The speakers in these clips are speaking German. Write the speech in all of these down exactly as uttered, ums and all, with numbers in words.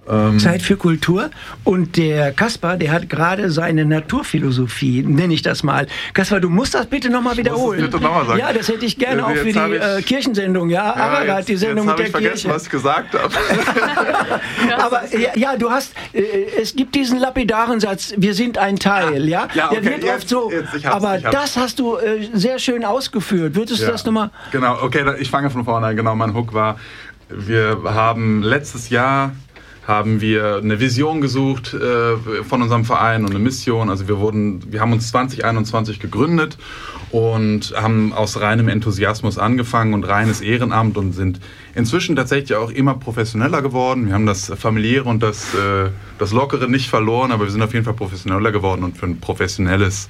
Ähm Zeit für Kultur. Und der Kaspar, der hat gerade seine Naturphilosophie, nenne ich das mal. Kaspar, du musst das bitte nochmal wiederholen. Bitte noch mal sagen. Ja, das hätte ich gerne auch für die äh, Kirchensendung. Ja, ja Ararat, die Sendung mit der Kirche. Jetzt habe ich vergessen, was ich gesagt habe. Aber ja, ja, du hast, äh, es gibt diesen lapidaren Satz, wir sind ein Teil. Ja, ja okay, der wird jetzt, oft so, jetzt, ich hab's, aber ich hab's. das hast du äh, sehr schön ausgeführt. Würdest du ja. das nochmal? Genau, okay, ich fange von vorne an. Genau, mein Hook war, wir haben letztes Jahr haben wir eine Vision gesucht äh, von unserem Verein und eine Mission. Also wir wurden, wir haben uns zwanzig einundzwanzig gegründet und haben aus reinem Enthusiasmus angefangen und reines Ehrenamt und sind inzwischen tatsächlich auch immer professioneller geworden. Wir haben das Familiäre und das, äh, das Lockere nicht verloren, aber wir sind auf jeden Fall professioneller geworden und für ein professionelles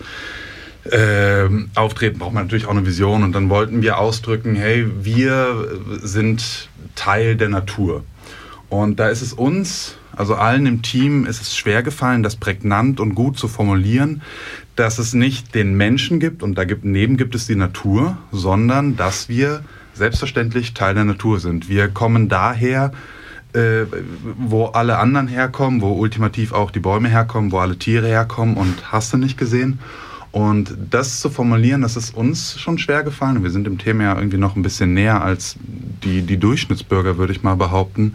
äh, Auftreten braucht man natürlich auch eine Vision. Und dann wollten wir ausdrücken, hey, wir sind Teil der Natur. Und da ist es uns, also allen im Team, ist es schwer gefallen, das prägnant und gut zu formulieren, dass es nicht den Menschen gibt und da gibt, neben gibt es die Natur, sondern dass wir selbstverständlich Teil der Natur sind. Wir kommen daher, äh, wo alle anderen herkommen, wo ultimativ auch die Bäume herkommen, wo alle Tiere herkommen und hast du nicht gesehen? Und das zu formulieren, das ist uns schon schwer gefallen. Wir sind dem Thema ja irgendwie noch ein bisschen näher als die, die Durchschnittsbürger, würde ich mal behaupten.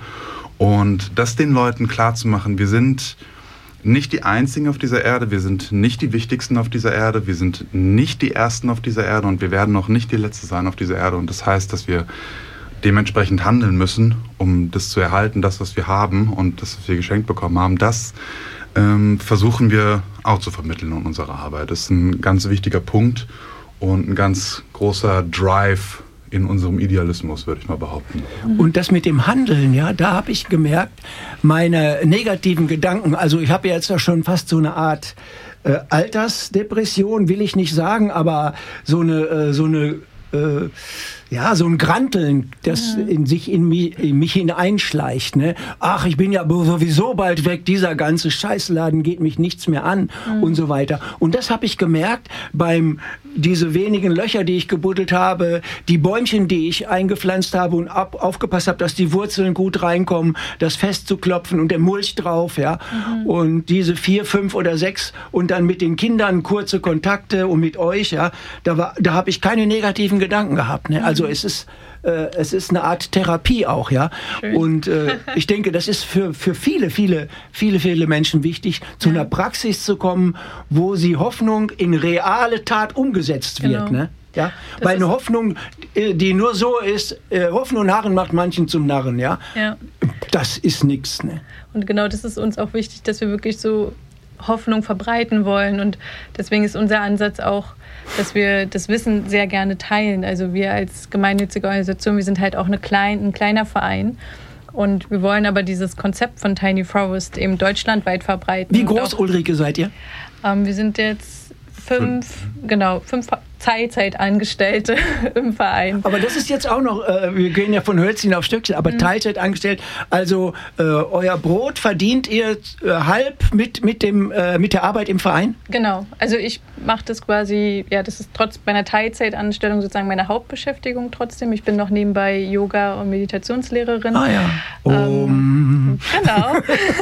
Und das den Leuten klarzumachen, wir sind nicht die Einzigen auf dieser Erde, wir sind nicht die Wichtigsten auf dieser Erde, wir sind nicht die Ersten auf dieser Erde und wir werden noch nicht die Letzte sein auf dieser Erde. Und das heißt, dass wir dementsprechend handeln müssen, um das zu erhalten, das, was wir haben und das, was wir geschenkt bekommen haben. Das ähm, versuchen wir auch zu vermitteln in unserer Arbeit. Das ist ein ganz wichtiger Punkt und ein ganz großer Drive in unserem Idealismus, würde ich mal behaupten. Und das mit dem Handeln, ja, da habe ich gemerkt, meine negativen Gedanken, also ich habe jetzt ja schon fast so eine Art äh, Altersdepression, will ich nicht sagen, aber so eine, äh, so eine äh, ja, so ein Granteln, das ja. in sich in mich, in mich hineinschleicht. Ne? Ach, ich bin ja sowieso bald weg, dieser ganze Scheißladen geht mich nichts mehr an mhm. und so weiter. Und das habe ich gemerkt beim diese wenigen Löcher, die ich gebuddelt habe, die Bäumchen, die ich eingepflanzt habe und ab, aufgepasst habe, dass die Wurzeln gut reinkommen, das festzuklopfen und der Mulch drauf, ja. Mhm. Und diese vier, fünf oder sechs und dann mit den Kindern kurze Kontakte und mit euch, ja. Da war, da habe ich keine negativen Gedanken gehabt, ne? Also es ist äh, es ist eine Art Therapie auch, ja. Schön. Und äh, ich denke, das ist für für viele, viele, viele, viele Menschen wichtig, zu ja. einer Praxis zu kommen, wo sie Hoffnung in reale Tat umgesetzt wird, genau. ne? Ja, das weil eine Hoffnung, die nur so ist, Hoffen und Harren macht manchen zum Narren, ja. ja. Das ist nichts, ne? Und genau das ist uns auch wichtig, dass wir wirklich so Hoffnung verbreiten wollen und deswegen ist unser Ansatz auch, dass wir das Wissen sehr gerne teilen. Also wir als gemeinnützige Organisation, wir sind halt auch eine klein, ein kleiner Verein und wir wollen aber dieses Konzept von Tiny Forest eben deutschlandweit verbreiten. Wie groß, auch, Ulrike, seid ihr? Ähm, wir sind jetzt fünf, fünf. genau, fünf Teilzeitangestellte im Verein. Aber das ist jetzt auch noch, äh, wir gehen ja von Hölzchen auf Stöckchen, aber mhm. Teilzeit angestellt. Also äh, euer Brot verdient ihr äh, halb mit, mit, dem, äh, mit der Arbeit im Verein? Genau, also ich mache das quasi, ja, das ist trotz meiner Teilzeitanstellung sozusagen meine Hauptbeschäftigung trotzdem. Ich bin noch nebenbei Yoga- und Meditationslehrerin. Ah ja. Ähm, um. Genau.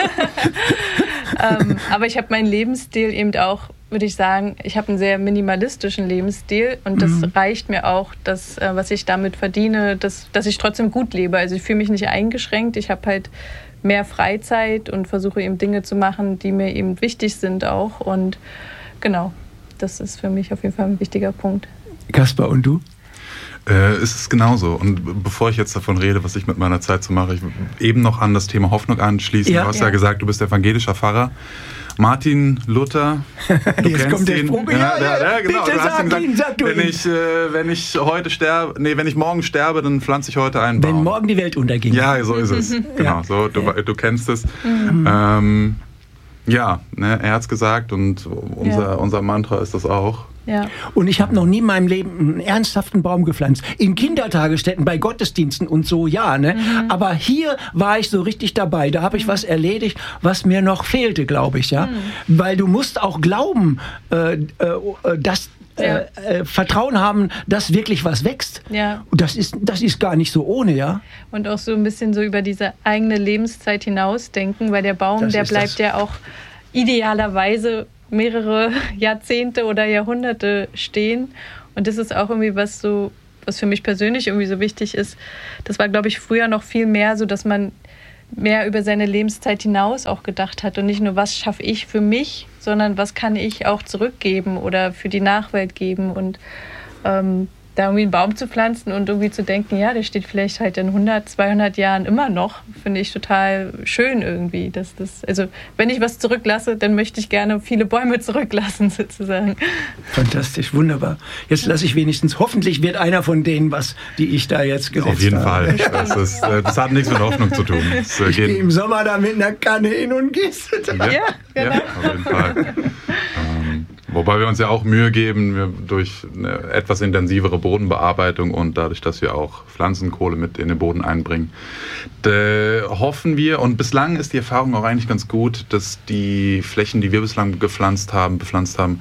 ähm, aber ich habe meinen Lebensstil eben auch, würde ich sagen, ich habe einen sehr minimalistischen Lebensstil und das mhm. reicht mir auch, dass, äh, was ich damit verdiene, dass, dass ich trotzdem gut lebe. Also ich fühle mich nicht eingeschränkt, ich habe halt mehr Freizeit und versuche eben Dinge zu machen, die mir eben wichtig sind auch und genau, das ist für mich auf jeden Fall ein wichtiger Punkt. Kaspar, und du? Äh, es ist genauso. Und bevor ich jetzt davon rede, was ich mit meiner Zeit so mache, ich will eben noch an das Thema Hoffnung anschließen. Ja, du hast ja. ja gesagt, du bist evangelischer Pfarrer. Martin Luther, du Jetzt kennst kommt ihn. Der ja, ja, ja, ja, genau. Bitte du hast sag gesagt, ihn, sag du wenn ihn. ich, äh, wenn ich heute sterbe, nee, wenn ich morgen sterbe, dann pflanze ich heute einen Baum. Wenn morgen die Welt unterging. Ja, so ist es. Genau, ja. so, du, ja. du kennst es. Mhm. Ähm, ja, ne, er hat es gesagt und unser, ja. unser Mantra ist das auch. Ja. Und ich habe noch nie in meinem Leben einen ernsthaften Baum gepflanzt. In Kindertagesstätten, bei Gottesdiensten und so, ja. Ne? Mhm. Aber hier war ich so richtig dabei. Da habe ich mhm. was erledigt, was mir noch fehlte, glaube ich. Ja? Mhm. Weil du musst auch glauben, äh, äh, dass ja. äh, Vertrauen haben, dass wirklich was wächst. Ja. Und das ist, das ist gar nicht so ohne, ja. Und auch so ein bisschen so über diese eigene Lebenszeit hinausdenken, weil der Baum, das der bleibt das. ja auch idealerweise mehrere Jahrzehnte oder Jahrhunderte stehen. Und das ist auch irgendwie was so, was für mich persönlich irgendwie so wichtig ist. Das war, glaube ich, früher noch viel mehr so, dass man mehr über seine Lebenszeit hinaus auch gedacht hat und nicht nur, was schaffe ich für mich, sondern was kann ich auch zurückgeben oder für die Nachwelt geben. Und ähm, da irgendwie einen Baum zu pflanzen und irgendwie zu denken, ja, der steht vielleicht halt in hundert, zweihundert Jahren immer noch, finde ich total schön irgendwie. Dass das, also wenn ich was zurücklasse, dann möchte ich gerne viele Bäume zurücklassen sozusagen. Fantastisch, wunderbar. Jetzt lasse ich wenigstens, hoffentlich wird einer von denen was, die ich da jetzt gesetzt habe. Auf jeden habe. Fall. Das, ist, das hat nichts mit Hoffnung zu tun. Das ich gehe im Sommer da mit einer Kanne hin und gieße. Ja, ja, genau. Ja, auf jeden Fall. ähm, Wobei wir uns ja auch Mühe geben, wir durch eine etwas intensivere Bodenbearbeitung und dadurch, dass wir auch Pflanzenkohle mit in den Boden einbringen, da hoffen wir, und bislang ist die Erfahrung auch eigentlich ganz gut, dass die Flächen, die wir bislang gepflanzt haben, bepflanzt haben,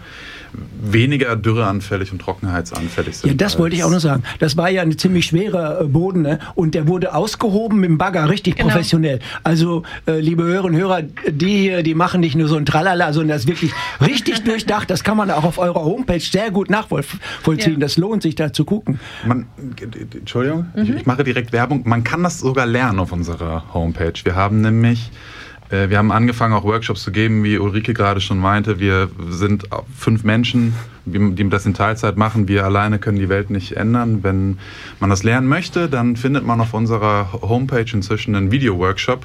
weniger dürreanfällig und trockenheitsanfällig sind. Ja, das wollte ich auch noch sagen. Das war ja ein ziemlich schwerer Boden, ne? Und der wurde ausgehoben mit dem Bagger, richtig genau. professionell. Also, äh, liebe Hörerinnen und Hörer, die hier, die machen nicht nur so ein Tralala, sondern das ist wirklich richtig durchdacht. Das kann man auch auf eurer Homepage sehr gut nachvollziehen. Ja. Das lohnt sich, da zu gucken. Man, Entschuldigung, mhm. ich, ich mache direkt Werbung. Man kann das sogar lernen auf unserer Homepage. Wir haben nämlich Wir haben angefangen, auch Workshops zu geben, wie Ulrike gerade schon meinte. Wir sind fünf Menschen, die das in Teilzeit machen. Wir alleine können die Welt nicht ändern. Wenn man das lernen möchte, dann findet man auf unserer Homepage inzwischen einen Video-Workshop,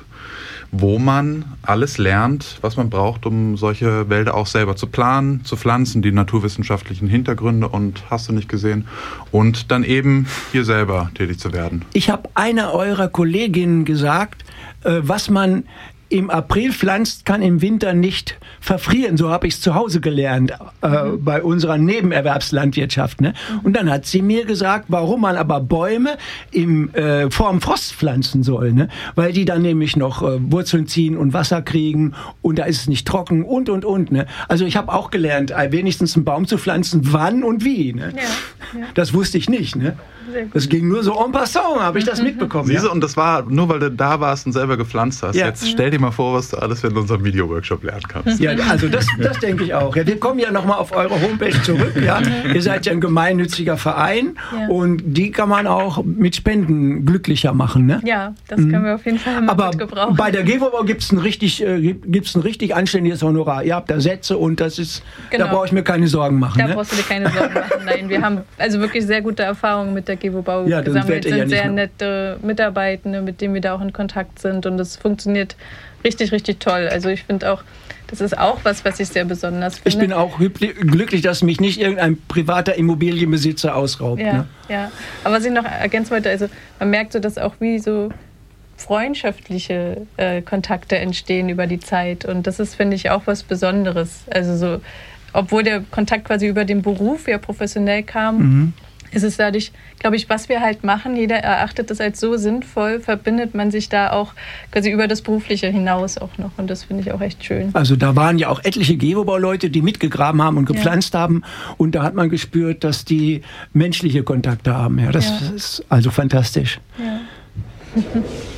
wo man alles lernt, was man braucht, um solche Wälder auch selber zu planen, zu pflanzen, die naturwissenschaftlichen Hintergründe und hast du nicht gesehen, und dann eben hier selber tätig zu werden. Ich habe einer eurer Kolleginnen gesagt, was man im April pflanzt, kann im Winter nicht verfrieren. So habe ich es zu Hause gelernt, äh, mhm. bei unserer Nebenerwerbslandwirtschaft. Ne? Und dann hat sie mir gesagt, warum man aber Bäume im, äh, vor dem Frost pflanzen soll. Ne? Weil die dann nämlich noch äh, Wurzeln ziehen und Wasser kriegen und da ist es nicht trocken und, und, und. Ne? Also ich habe auch gelernt, wenigstens einen Baum zu pflanzen, wann und wie. Ne? Ja, ja. Das wusste ich nicht. Ne? Das ging nur so en passant, habe ich das mitbekommen. Siehst du, ja? Und das war nur, weil du da warst und selber gepflanzt hast. Ja. Jetzt stell dir mal vor, was du alles in unserem Video-Workshop lernen kannst. Ja, also das, das denke ich auch. Ja, wir kommen ja nochmal auf eure Homepage zurück. Ja? Ihr seid ja ein gemeinnütziger Verein ja. und die kann man auch mit Spenden glücklicher machen. Ne? Ja, das können wir auf jeden Fall mal Aber gut gebrauchen. Bei der Gewobau gibt es ein, richtig, äh, gibt's ein richtig anständiges Honorar. Ihr habt da Sätze und das ist, genau. da brauche ich mir keine Sorgen machen. Da ne? brauchst du dir keine Sorgen machen. Nein, wir haben also wirklich sehr gute Erfahrungen mit der Gewobau ja, gesammelt. Wir sind ja sehr nette Mitarbeitende, mit denen wir da auch in Kontakt sind und das funktioniert richtig, richtig toll. Also ich finde auch, das ist auch was, was ich sehr besonders finde. Ich bin auch glücklich, dass mich nicht irgendein privater Immobilienbesitzer ausraubt. Ja, ne? ja. Aber was ich noch ergänzen wollte, also man merkt so, dass auch wie so freundschaftliche äh, Kontakte entstehen über die Zeit und das ist, finde ich, auch was Besonderes. Also so, obwohl der Kontakt quasi über den Beruf ja professionell kam, mhm. ist es dadurch, glaube ich, was wir halt machen, jeder erachtet das als so sinnvoll, verbindet man sich da auch quasi über das Berufliche hinaus auch noch. Und das finde ich auch echt schön. Also da waren ja auch etliche Gewobau-Leute, die mitgegraben haben und gepflanzt ja. haben. Und da hat man gespürt, dass die menschliche Kontakte haben. Ja, das ja. ist also fantastisch. Ja.